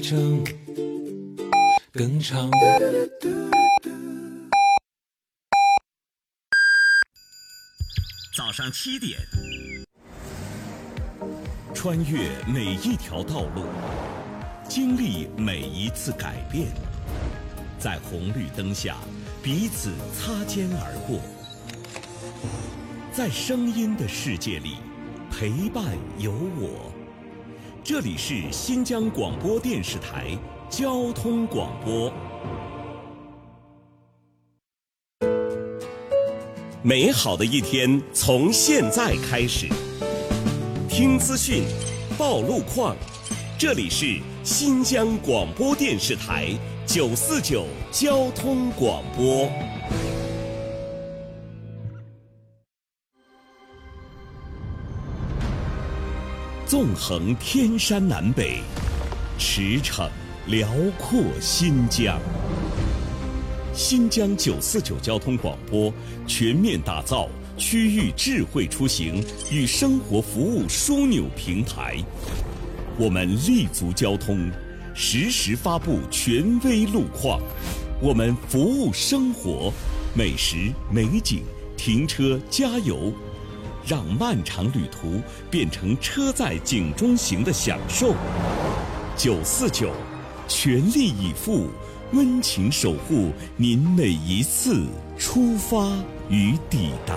程更长。 早上7点，穿越每一条道路，经历每一次改变，在红绿灯下彼此擦肩而过，在声音的世界里陪伴有我。这里是新疆广播电视台交通广播。美好的一天从现在开始，听资讯，报路况，这里是新疆广播电视台949交通广播。纵横天山南北，驰骋辽阔新疆。新疆949交通广播全面打造区域智慧出行与生活服务枢纽平台。我们立足交通，实时发布权威路况。我们服务生活，美食、美景、停车、加油，让漫长旅途变成车载景中行的享受。949，全力以赴，温情守护您每一次出发与抵达。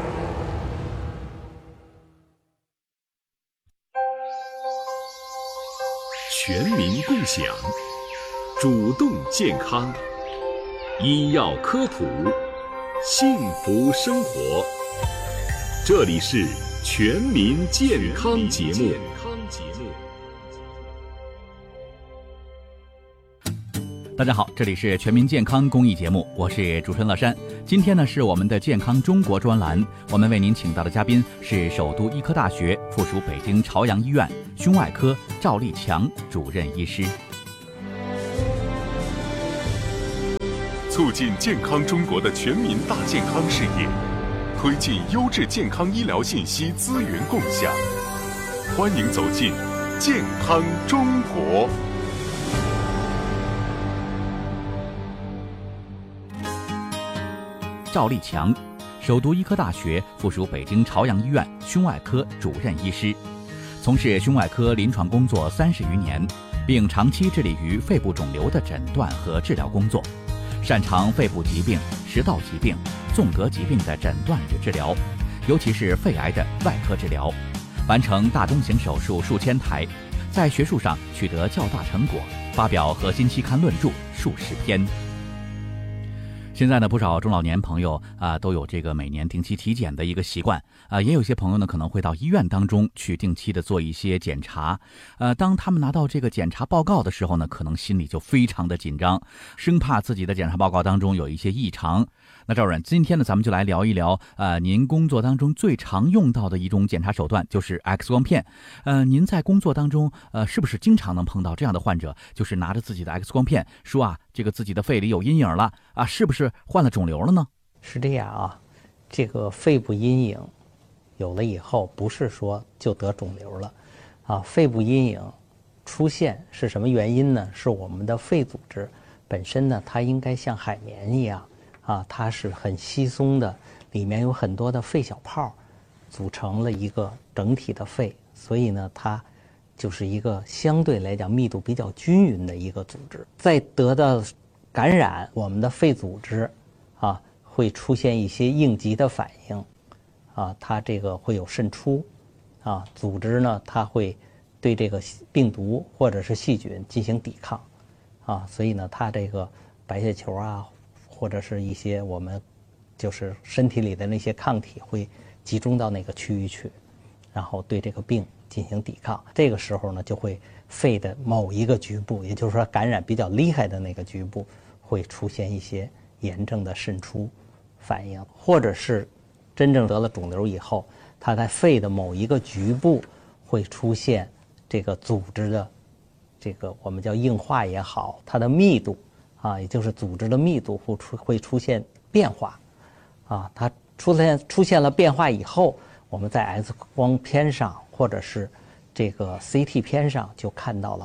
全民共享，主动健康，医药科普，幸福生活。这里是全民健康节目。 大家好，这里是全民健康公益节目，我是主持人乐山。今天呢是我们的健康中国专栏，我们为您请到的嘉宾是首都医科大学附属北京朝阳医院胸外科赵立强主任医师。 促进健康中国的全民大健康事业，推进优质健康医疗信息资源共享。欢迎走进健康中国。 赵立强，首都医科大学附属北京朝阳医院胸外科主任医师，从事胸外科临床工作30余年，并长期致力于肺部肿瘤的诊断和治疗工作，擅长肺部疾病、食道疾病、纵隔疾病的诊断与治疗，尤其是肺癌的外科治疗，完成大中型手术数千台，在学术上取得较大成果，发表核心期刊论著数十篇。现在呢，不少中老年朋友都有这个每年定期体检的一个习惯也有些朋友呢可能会到医院当中去定期的做一些检查。当他们拿到这个检查报告的时候呢，可能心里就非常的紧张，生怕自己的检查报告当中有一些异常。那赵主任，今天呢咱们就来聊一聊您工作当中最常用到的一种检查手段，就是 X 光片。您在工作当中是不是经常能碰到这样的患者，就是拿着自己的 X 光片说这个自己的肺里有阴影了是不是患了肿瘤了呢？ 是这样这个肺部阴影有了以后，不是说就得肿瘤了肺部阴影出现是什么原因呢？是我们的肺组织本身呢，它应该像海绵一样它是很稀松的，里面有很多的肺小泡组成了一个整体的肺，所以呢它就是一个相对来讲密度比较均匀的一个组织。在得到感染，我们的肺组织会出现一些应急的反应它这个会有渗出组织呢它会对这个病毒或者是细菌进行抵抗所以呢它这个白血球或者是一些我们就是身体里的那些抗体会集中到那个区域去，然后对这个病进行抵抗。这个时候呢就会肺的某一个局部，也就是说感染比较厉害的那个局部会出现一些炎症的渗出反应，或者是真正得了肿瘤以后，它在肺的某一个局部会出现这个组织的这个我们叫硬化也好，它的密度也就是组织的密度会出现变化它出现了变化以后，我们在 X 光片上或者是这个 CT 片上就看到了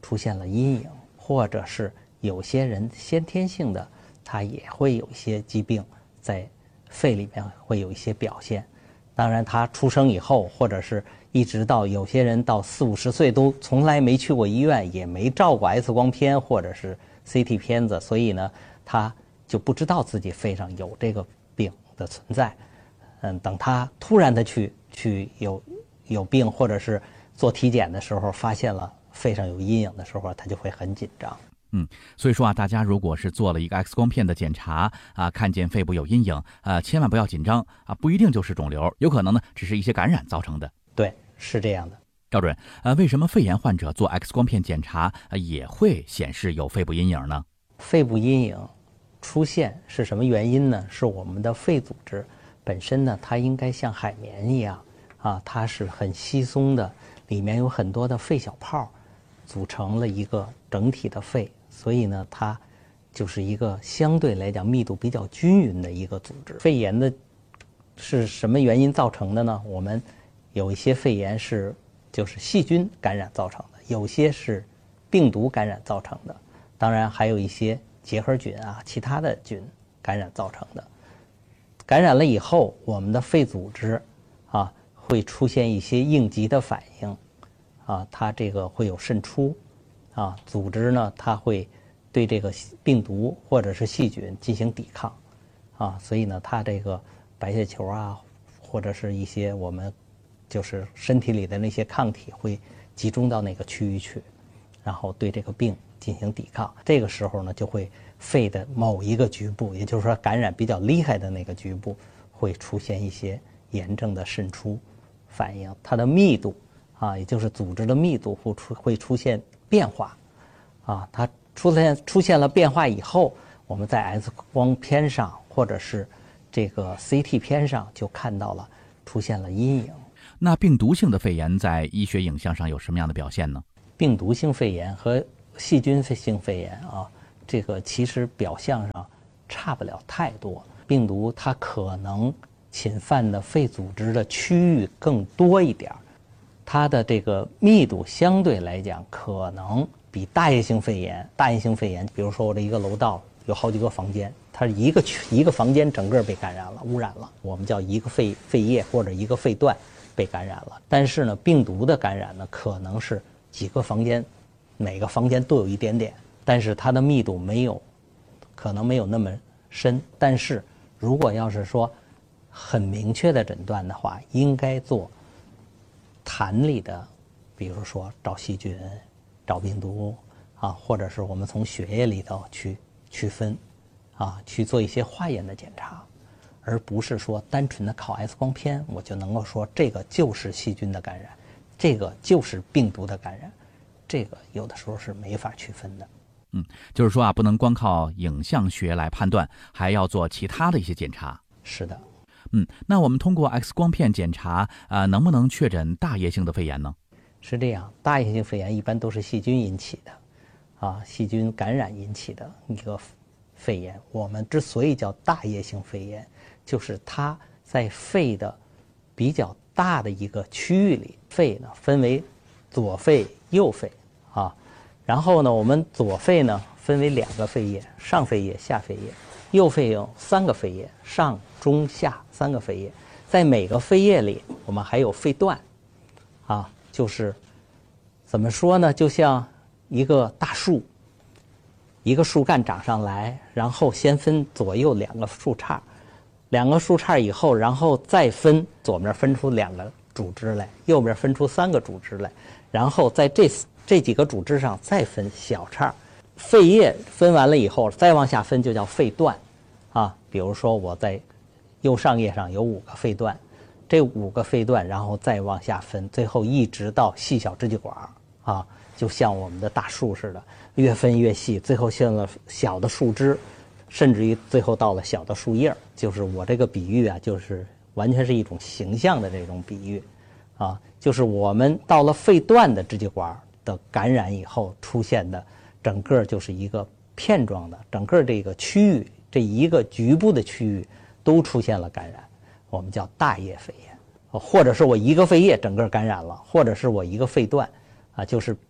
出现了阴影，或者是有些人先天性的他也会有一些疾病在肺里面会有一些表现。当然他出生以后，或者是一直到有些人到40、50岁都从来没去过医院，也没照过 X 光片或者是 CT 片子，所以呢他就不知道自己肺上有这个病的存在。等他突然的去有病，或者是做体检的时候发现了肺上有阴影的时候，他就会很紧张。 所以说啊，大家如果是做了一个 X 光片的检查啊，看见肺部有阴影千万不要紧张啊，不一定就是肿瘤，有可能呢只是一些感染造成的。 对，是这样的。 赵主任，为什么肺炎患者做 X 光片检查也会显示有肺部阴影呢？ 肺部阴影出现是什么原因呢？是我们的肺组织本身呢，它应该像海绵一样啊，它是很稀松的，里面有很多的肺小泡，组成了一个整体的肺，所以呢，它就是一个相对来讲密度比较均匀的一个组织。肺炎的是什么原因造成的呢？我们有一些肺炎就是细菌感染造成的，有些是病毒感染造成的，当然还有一些结核菌啊，其他的菌感染造成的。感染了以后，我们的肺组织啊会出现一些应急的反应啊，它这个会有渗出啊，组织呢它会对这个病毒或者是细菌进行抵抗啊，所以呢它这个白血球啊，或者是一些我们就是身体里的那些抗体会集中到那个区域去，然后对这个病进行抵抗。这个时候呢，就会肺的某一个局部，也就是说感染比较厉害的那个局部，会出现一些炎症的渗出反应，它的密度啊，也就是组织的密度会出现变化啊。它出现了变化以后，我们在 X 光片上或者是这个 CT 片上就看到了出现了阴影。 那病毒性的肺炎在医学影像上有什么样的表现呢？ 病毒性肺炎和细菌性肺炎啊，这个其实表象上差不了太多。病毒它可能侵犯的肺组织的区域更多一点，它的这个密度相对来讲可能比大叶性肺炎，比如说我这一个楼道有好几个房间，它是一个房间整个被感染了、污染了，我们叫一个肺叶或者一个肺段被感染了。但是呢，病毒的感染呢，可能是几个房间，每个房间都有一点点，但是它的密度可能没有那么深。但是如果要是说很明确的诊断的话，应该做痰里的，比如说找细菌、找病毒啊，或者是我们从血液里头去区分啊，去做一些化验的检查，而不是说单纯的靠 X 光片我就能够说这个就是细菌的感染，这个就是病毒的感染，这个有的时候是没法区分的。 就是说啊，不能光靠影像学来判断，还要做其他的一些检查。 是的。 那我们通过 X 光片检查能不能确诊大叶性的肺炎呢？ 是这样，大叶性肺炎一般都是细菌引起的啊，细菌感染引起的一个肺炎。我们之所以叫大叶性肺炎，就是它在肺的比较大的一个区域里，肺呢分为左肺、右肺啊。然后呢，我们左肺呢分为2个肺叶，上肺叶、下肺叶；右肺有3个肺叶，上、中、下3个肺叶。在每个肺叶里，我们还有肺段，啊，就是怎么说呢？就像一个大树，一个树干长上来，然后先分左右2个树杈，2个树杈以后，然后再分左面分出2个主枝来，右边分出3个主枝来，然后在这几个主枝上再分小杈。肺叶分完了以后，再往下分就叫肺段啊。比如说我在右上叶上有5个肺段，这5个肺段然后再往下分，最后一直到细小支气管啊，就像我们的大树似的，越分越细，最后像了小的树枝，甚至于最后到了小的树叶。就是我这个比喻啊，就是完全是一种形象的这种比喻啊，就是我们到了肺段的支气管的感染以后出现的整个就是一个片状的，整个这个区域，这一个局部的区域都出现了感染，我们叫大叶肺炎。或者是我一个肺叶整个感染了，或者是我一个肺段啊，就是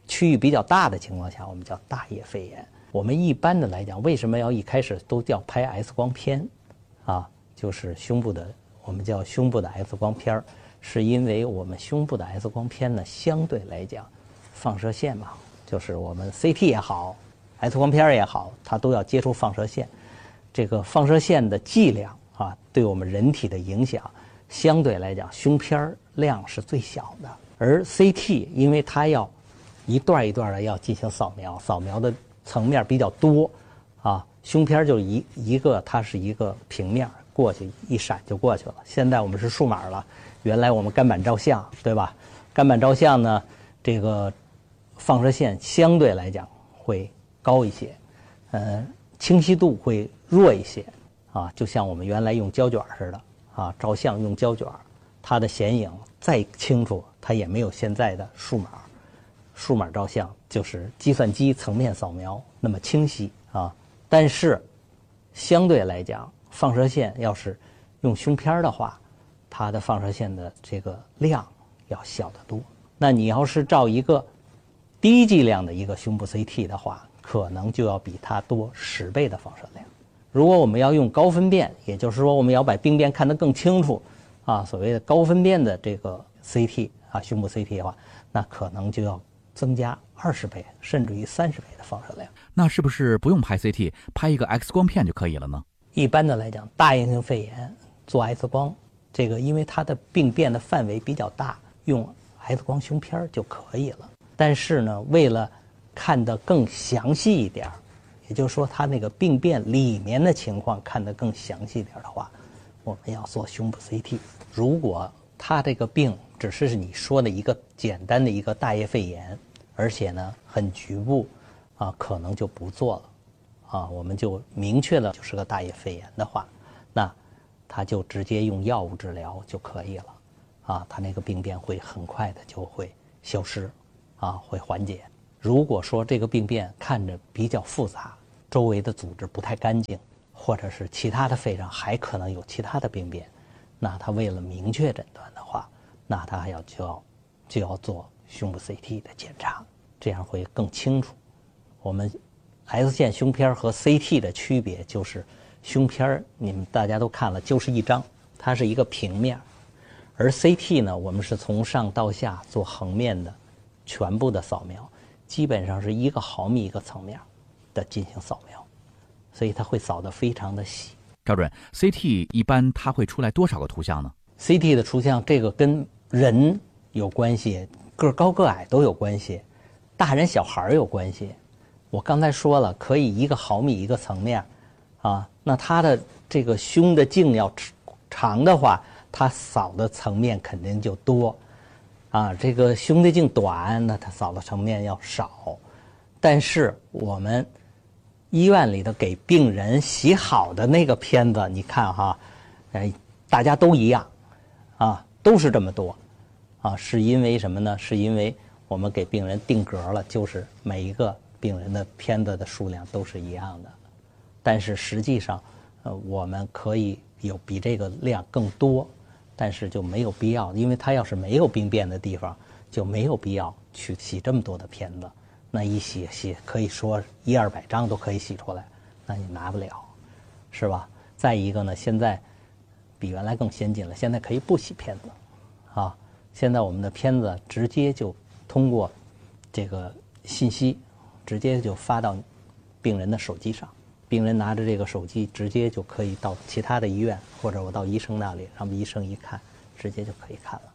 区域比较大的情况下，我们叫大叶肺炎。我们一般的来讲，为什么要一开始都叫拍 X 光片啊？就是胸部的，我们叫胸部的 X 光片，是因为我们胸部的 X 光片呢，相对来讲，放射线嘛，就是我们 CT 也好 ，X 光片也好，它都要接触放射线。这个放射线的剂量啊，对我们人体的影响，相对来讲，胸片量是最小的。而 CT 因为它要一段一段的要进行扫描，扫描的层面比较多啊，胸片就一个，它是一个平面过去一闪就过去了。现在我们是数码了，原来我们干板照相，对吧？干板照相呢，这个放射线相对来讲会高一些，清晰度会弱一些啊，就像我们原来用胶卷似的啊，照相用胶卷，它的显影再清楚，它也没有现在的数码照相，就是计算机层面扫描那么清晰啊。但是相对来讲，放射线要是用胸片的话，它的放射线的这个量要小得多。那你要是照一个低剂量的一个胸部 CT 的话，可能就要比它多10倍的放射量。如果我们要用高分辨，也就是说我们要把病变看得更清楚啊，所谓的高分辨的这个 CT 啊，胸部 CT 的话，那可能就要增加20倍甚至于30倍的放射量。 那是不是不用拍 CT， 拍一个 X 光片就可以了呢？ 一般的来讲，大叶性肺炎做 X 光，这个因为它的病变的范围比较大，用 X 光胸片就可以了。但是呢，为了看得更详细一点，也就是说它那个病变里面的情况看得更详细一点的话，我们要做胸部 CT。如果它这个病只是你说的一个简单的一个大叶肺炎，而且呢很局部啊，可能就不做了啊，我们就明确了就是个大叶肺炎的话，那它就直接用药物治疗就可以了啊，它那个病变会很快的就会消失啊，会缓解。如果说这个病变看着比较复杂，周围的组织不太干净，或者是其他的肺上还可能有其他的病变，那他为了明确诊断的话，那他还就要做胸部 CT 的检查，这样会更清楚。我们 X 线胸片和 CT 的区别就是胸片你们大家都看了，就是一张，它是一个平面，而 CT 呢，我们是从上到下做横面的全部的扫描，基本上是1个毫米一个层面的进行扫描，所以它会扫得非常的细。 赵主任 ，CT 一般它会出来多少个图像呢？ CT 的图像这个跟人有关系，个高个矮都有关系，大人小孩有关系。我刚才说了，可以1个毫米一个层面啊，那它的这个胸的径要长的话，它扫的层面肯定就多啊。这个胸的径短，那它扫的层面要少。但是我们医院里的给病人洗好的那个片子，你看哈，大家都一样啊，都是这么多啊，是因为什么呢？是因为我们给病人定格了，就是每一个病人的片子的数量都是一样的。但是实际上，我们可以有比这个量更多，但是就没有必要，因为它要是没有病变的地方，就没有必要去洗这么多的片子。那一洗可以说100-200张都可以洗出来，那你拿不了，是吧？再一个呢，现在比原来更先进了，现在可以不洗片子啊。现在我们的片子直接就通过这个信息直接就发到病人的手机上，病人拿着这个手机直接就可以到其他的医院，或者我到医生那里，让医生一看，直接就可以看了。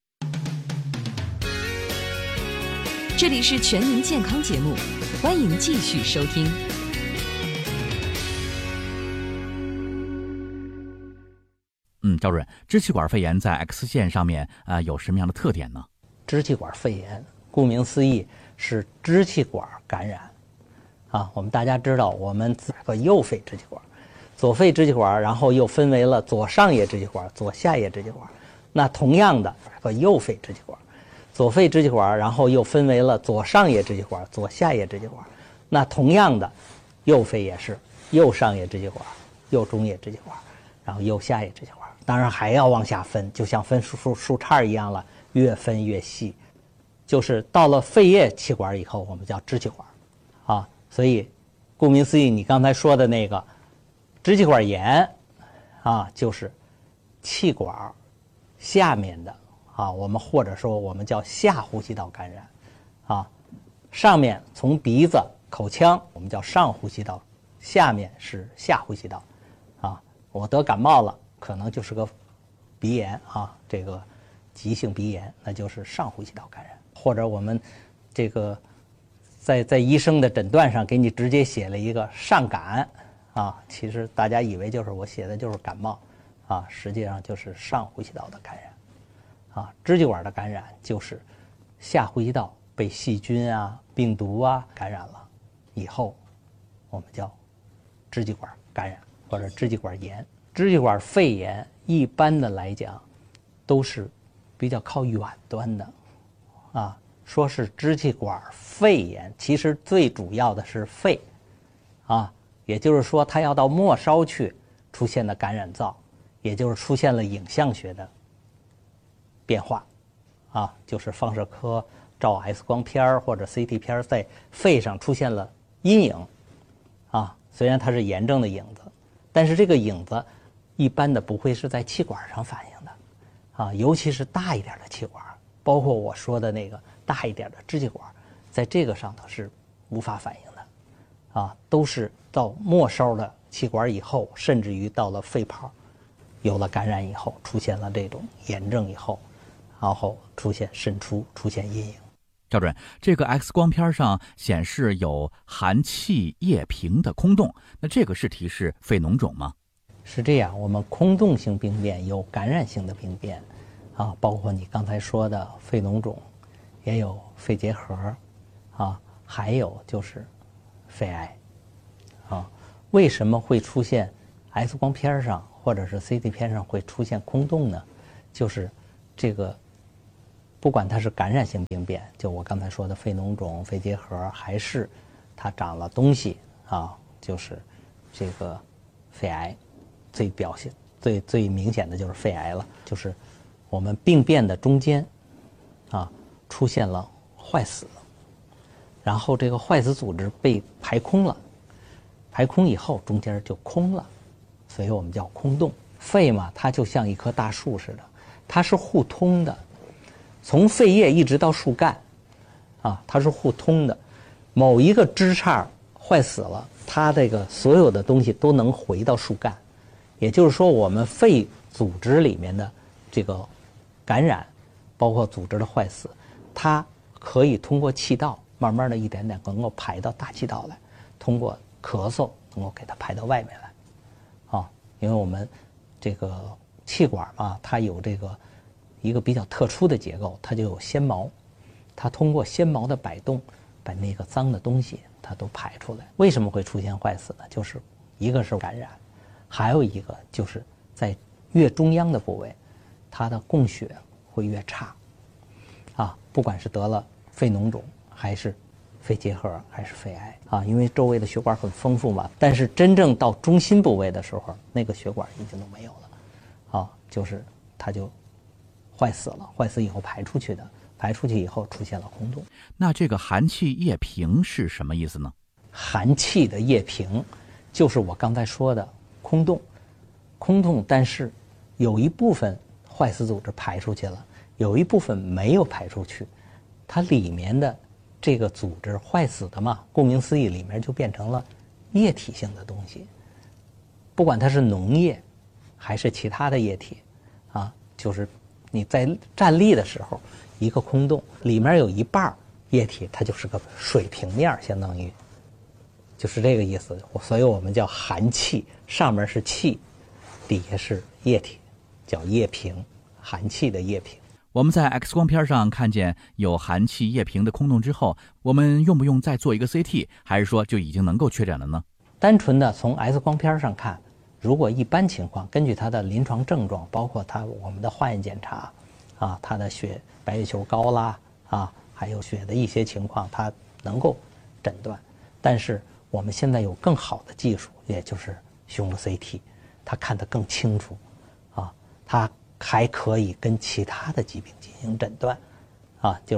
这里是全民健康节目，欢迎继续收听。 赵主任，支气管肺炎在 X 线上面有什么样的特点呢？ 支气管肺炎顾名思义是支气管感染啊。我们大家知道，我们右肺支气管、左肺支气管，然后又分为了左上叶支气管、左下叶支气管。那同样的，右肺支气管、左肺支气管，然后又分为了左上叶支气管、左下叶支气管。那同样的，右肺也是右上叶支气管、右中叶支气管，然后右下叶支气管。当然还要往下分，就像分树杈一样了，越分越细。 就是到了肺叶气管以后，我们叫支气管啊。所以顾名思义，你刚才说的那个支气管炎啊，就是气管下面的啊，我们或者说我们叫下呼吸道感染啊。上面从鼻子、口腔，我们叫上呼吸道，下面是下呼吸道啊。我得感冒了，可能就是个鼻炎啊，这个急性鼻炎，那就是上呼吸道感染。或者我们这个在医生的诊断上给你直接写了一个上感啊，其实大家以为就是我写的就是感冒啊，实际上就是上呼吸道的感染啊。支气管的感染就是下呼吸道被细菌啊、病毒啊感染了以后，我们叫支气管感染或者支气管炎。支气管肺炎一般的来讲都是比较靠远端的啊，说是支气管肺炎，其实最主要的是肺啊，也就是说它要到末梢去出现的感染灶，也就是出现了影像学的变化啊，就是放射科照 X 光片或者 CT 片在肺上出现了阴影啊，虽然它是炎症的影子，但是这个影子一般的不会是在气管上反映的啊，尤其是大一点的气管，包括我说的那个大一点的支气管，在这个上头是无法反映的啊，都是到末梢的气管以后，甚至于到了肺泡有了感染以后，出现了这种炎症以后，然后出现渗出，出现阴影。 赵主任，这个 X 光片上显示有寒气液瓶的空洞，那这个是提示肺脓肿吗？ 是这样，我们空洞性病变有感染性的病变啊，包括你刚才说的肺脓肿，也有肺结核啊，还有就是肺癌啊。为什么会出现 X 光片上或者是 CT 片上会出现空洞呢？就是这个不管它是感染性病变，就我刚才说的肺脓肿、肺结核，还是它长了东西啊，就是这个肺癌，最明显的就是肺癌了，就是我们病变的中间啊出现了坏死，然后这个坏死组织被排空了，排空以后中间就空了，所以我们叫空洞。肺嘛，它就像一棵大树似的，它是互通的，从肺叶一直到树干啊，它是互通的。某一个枝杈坏死了，它这个所有的东西都能回到树干。也就是说，我们肺组织里面的这个感染，包括组织的坏死，它可以通过气道慢慢的一点点能够排到大气道来，通过咳嗽能够给它排到外面来啊。因为我们这个气管嘛，它有这个一个比较特殊的结构，它就有纤毛，它通过纤毛的摆动，把那个脏的东西它都排出来。为什么会出现坏死呢？就是一个是感染，还有一个就是在越中央的部位，它的供血会越差啊，不管是得了肺脓肿还是肺结核还是肺癌啊，因为周围的血管很丰富嘛，但是真正到中心部位的时候，那个血管已经都没有了啊，就是它就坏死了，坏死以后排出去的，排出去以后出现了空洞。 那这个寒气液瓶是什么意思呢？ 寒气的液瓶就是我刚才说的空洞，空洞，但是有一部分坏死组织排出去了，有一部分没有排出去，它里面的这个组织坏死的嘛，顾名思义，里面就变成了液体性的东西，不管它是脓液还是其他的液体啊，就是你在站立的时候，一个空洞里面有一半液体，它就是个水平面，相当于就是这个意思。所以我们叫寒气，上面是气，底下是液体，叫液瓶，寒气的液瓶。 我们在 X 光片上看见有寒气液瓶的空洞之后，我们用不用再做一个 CT， 还是说就已经能够确诊了呢？ 单纯的从 X 光片上看，如果一般情况，根据它的临床症状，包括我们的化验检查啊，它的血白血球高啦啊，还有血的一些情况，它能够诊断。但是我们现在有更好的技术，也就是胸的 CT， 它看得更清楚啊，它还可以跟其他的疾病进行诊断啊，就是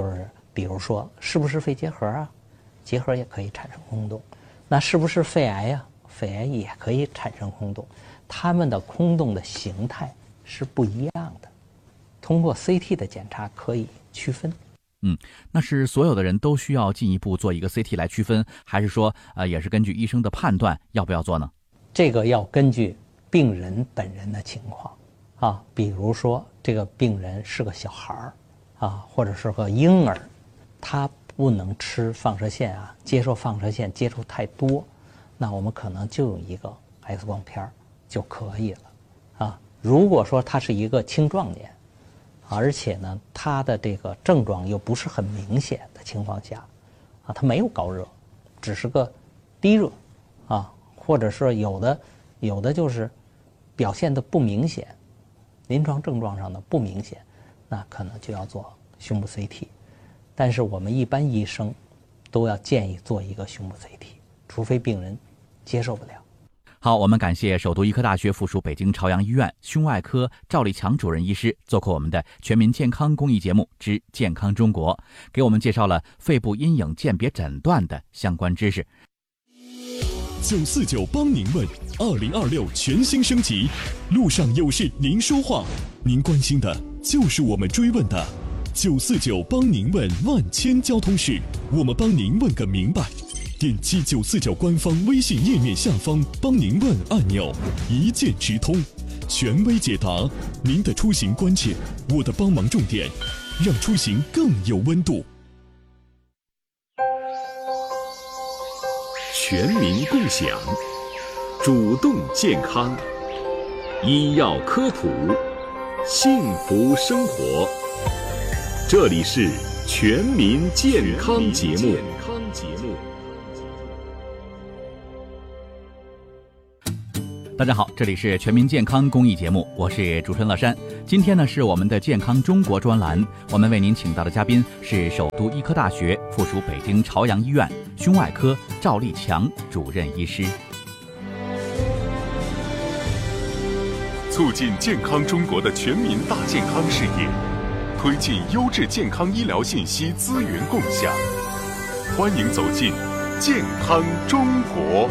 比如说是不是肺结核啊？结核也可以产生空洞。那是不是肺癌呀？肺癌也可以产生空洞。它们的空洞的形态是不一样的，通过 CT 的检查可以区分。 那是所有的人都需要进一步做一个 CT 来区分，还是说也是根据医生的判断要不要做呢？ 这个要根据病人本人的情况啊，比如说这个病人是个小孩儿啊，或者是个婴儿，他不能吃放射线啊，接受放射线接触太多，那我们可能就用一个 X 光片就可以了啊。如果说他是一个青壮年，而且呢，他的这个症状又不是很明显的情况下，啊，他没有高热，只是个低热，啊，或者是有的就是表现的不明显，临床症状上的不明显，那可能就要做胸部 CT。但是我们一般医生都要建议做一个胸部 CT， 除非病人接受不了。 好，我们感谢首都医科大学附属北京朝阳医院胸外科赵立强主任医师做客我们的全民健康公益节目之健康中国，给我们介绍了肺部阴影鉴别诊断的相关知识。 949帮您问2026全新升级，路上有事您说话，您关心的就是我们追问的。949帮您问万千交通事，我们帮您问个明白。点击949官方微信页面下方帮您问按钮，一键直通，权威解答您的出行关切，我的帮忙重点，让出行更有温度。 全民共享，主动健康，医药科普，幸福生活。这里是全民健康节目。 大家好，这里是全民健康公益节目，我是主持人乐山。今天呢是我们的健康中国专栏，我们为您请到的嘉宾是首都医科大学附属北京朝阳医院胸外科赵立强主任医师。 促进健康中国的全民大健康事业，推进优质健康医疗信息资源共享。欢迎走进健康中国。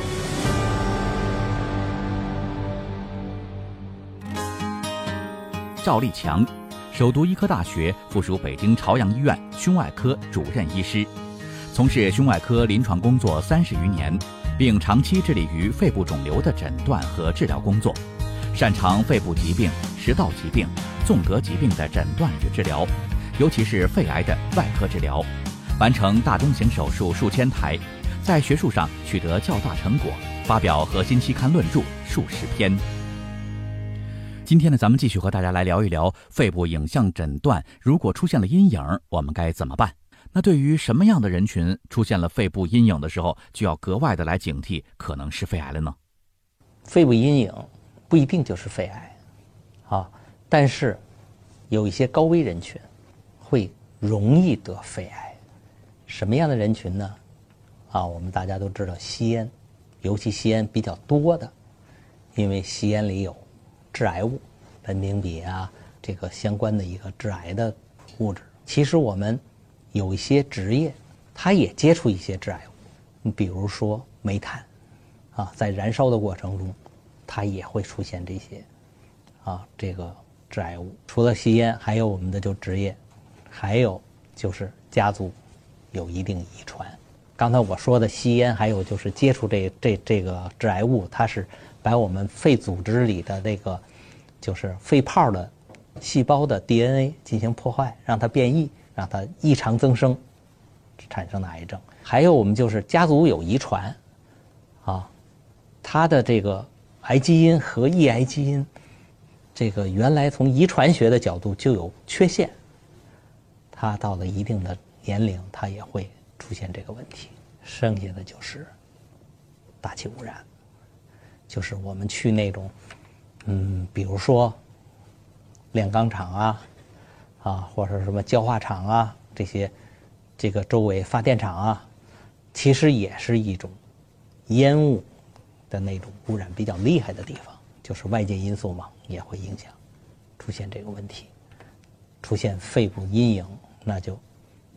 赵立强，首都医科大学附属北京朝阳医院胸外科主任医师，从事胸外科临床工作30余年，并长期致力于肺部肿瘤的诊断和治疗工作，擅长肺部疾病、食道疾病、纵隔疾病的诊断与治疗，尤其是肺癌的外科治疗，完成大中型手术数千台，在学术上取得较大成果，发表核心期刊论著数十篇。今天呢，咱们继续和大家来聊一聊肺部影像诊断，如果出现了阴影，我们该怎么办？那对于什么样的人群出现了肺部阴影的时候，就要格外的来警惕，可能是肺癌了呢？ 肺部阴影不一定就是肺癌啊，但是有一些高危人群会容易得肺癌。什么样的人群呢？啊，我们大家都知道吸烟，尤其吸烟比较多的，因为吸烟里有致癌物，苯丙芘啊，这个相关的一个致癌的物质。其实我们有一些职业，它也接触一些致癌物，比如说煤炭，啊，在燃烧的过程中，它也会出现这些，啊，这个致癌物。除了吸烟，还有我们的就职业，还有就是家族有一定遗传。刚才我说的吸烟，还有就是接触这个致癌物，它是把我们肺组织里的这个就是肺泡的细胞的 DNA 进行破坏，让它变异，让它异常增生，产生的癌症。还有我们就是家族有遗传，啊，它的这个癌基因和抑癌基因，这个原来从遗传学的角度就有缺陷，它到了一定的年龄，它也会出现这个问题。剩下的就是大气污染，就是我们去那种比如说炼钢厂啊，或者什么焦化厂啊，这个周围发电厂啊，其实也是一种烟雾的那种污染比较厉害的地方，就是外界因素嘛，也会影响出现这个问题，出现肺部阴影，那就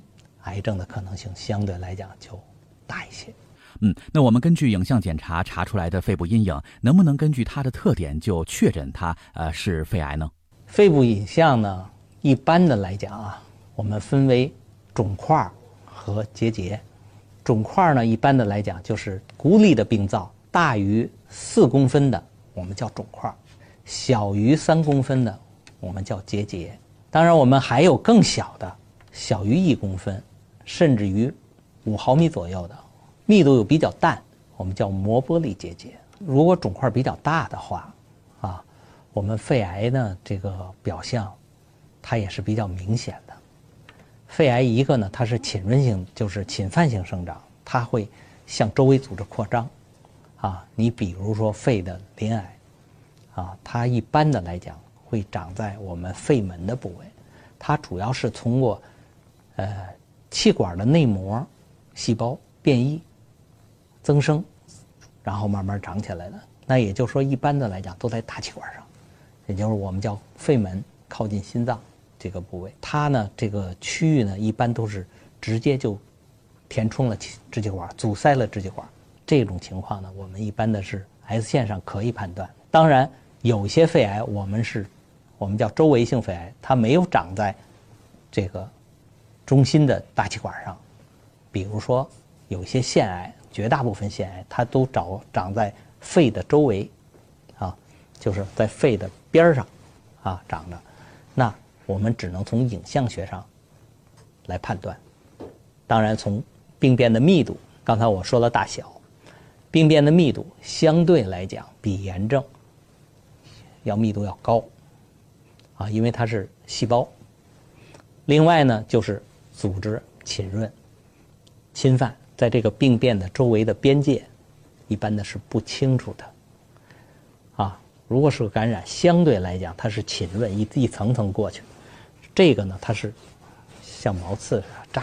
癌症的可能性相对来讲就大一些。 那我们根据影像检查查出来的肺部阴影，能不能根据它的特点就确诊它是肺癌呢？ 肺部影像呢，一般的来讲啊，我们分为肿块和结节。肿块呢，一般的来讲就是孤立的病灶，大于4公分的我们叫肿块，小于3公分的我们叫结节。当然我们还有更小的，小于1公分甚至于5毫米左右的，密度又比较淡，我们叫膜玻璃结节。如果肿块比较大的话啊，我们肺癌呢这个表象它也是比较明显的。肺癌一个呢，它是侵润性，就是侵犯性生长，它会向周围组织扩张啊。你比如说肺的鳞癌啊，它一般的来讲会长在我们肺门的部位，它主要是通过气管的内膜细胞变异增生，然后慢慢长起来的。那也就是说一般的来讲都在大气管上，也就是我们叫肺门靠近心脏这个部位。它呢这个区域呢一般都是直接就填充了支气管，阻塞了支气管。这种情况呢我们一般的是 X 线上可以判断。当然有些肺癌我们叫周围性肺癌，它没有长在这个中心的大气管上，比如说有些腺癌，绝大部分腺癌它都长在肺的周围啊，就是在肺的边上啊长的。那我们只能从影像学上来判断。当然从病变的密度，刚才我说了大小，病变的密度相对来讲比炎症密度要高啊，因为它是细胞。另外呢就是组织侵润侵犯，在这个病变的周围的边界一般的是不清楚的啊。如果是个感染，相对来讲它是侵润一层层过去，这个呢它是像毛刺